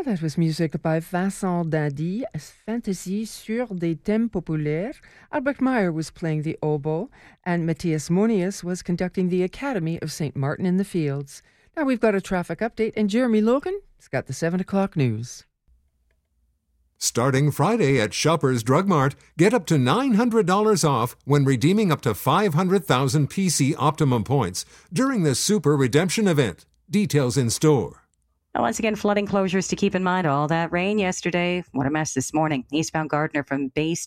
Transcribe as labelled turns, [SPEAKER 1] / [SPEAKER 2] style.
[SPEAKER 1] Ah, that was music by Vincent Dandy, a fantasy sur des thèmes populaires. Albert Meyer was playing the oboe, and Matthias Monius was conducting the Academy of St. Martin in the Fields. Now we've got a traffic update, and Jeremy Logan has got the 7 o'clock news.
[SPEAKER 2] Starting Friday at Shoppers Drug Mart, get up to $900 off when redeeming up to 500,000 PC Optimum points during the Super Redemption event. Details in store.
[SPEAKER 3] Once again, flooding closures to keep in mind. All that rain yesterday. What a mess this morning. Eastbound Gardiner from Bay